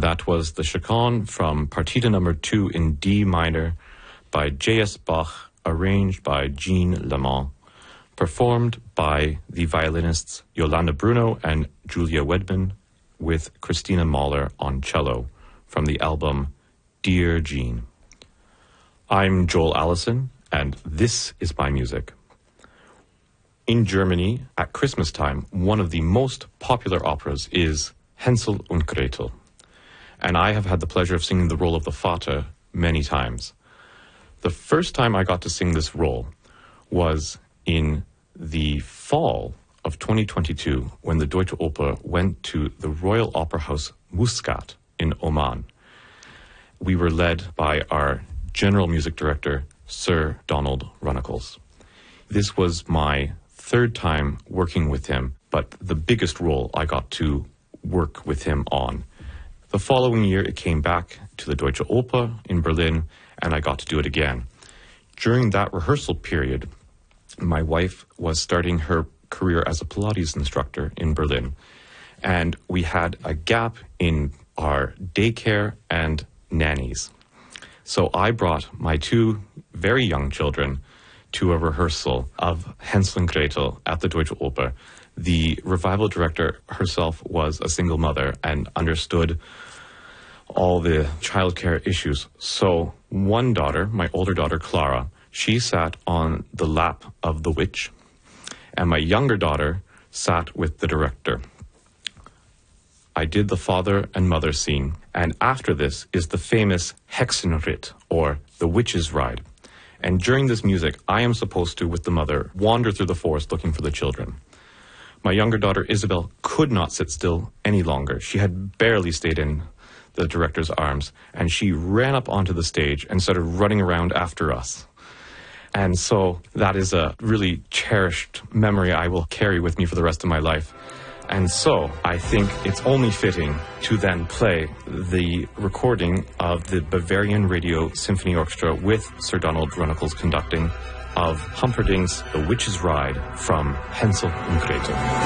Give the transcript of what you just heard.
That was the Chaconne from Partita number 2 in D minor by J.S. Bach, arranged by Jean Lamont, performed by the violinists Yolanda Bruno and Julia Wedman, with Christina Mahler on cello, from the album Dear Jean. I'm Joel Allison, and this is my music. In Germany, at Christmas time, one of the most popular operas is Hänsel und Gretel, and I have had the pleasure of singing the role of the Vater many times. The first time I got to sing this role was in the fall of 2022, when the Deutsche Oper went to the Royal Opera House Muscat in Oman. We were led by our general music director, Sir Donald Runnicles. This was my third time working with him, but the biggest role I got to work with him on. The following year, it came back to the Deutsche Oper in Berlin, and I got to do it again. During that rehearsal period, my wife was starting her career as a Pilates instructor in Berlin, and we had a gap in our daycare and nannies. So I brought my two very young children to a rehearsal of Hänsel und Gretel at the Deutsche Oper. The revival director herself was a single mother and understood all the childcare issues. So one daughter, my older daughter Clara, she sat on the lap of the witch, and my younger daughter sat with the director. I did the father and mother scene, and after this is the famous Hexenritt, or the witch's ride. And during this music, I am supposed to, with the mother, wander through the forest looking for the children. My younger daughter, Isabel, could not sit still any longer. She had barely stayed in the director's arms, and she ran up onto the stage and started running around after us. And so that is a really cherished memory I will carry with me for the rest of my life. And so I think it's only fitting to then play the recording of the Bavarian Radio Symphony Orchestra with Sir Donald Runnicles conducting of Humperdinck's The Witch's Ride from Hänsel und Gretel.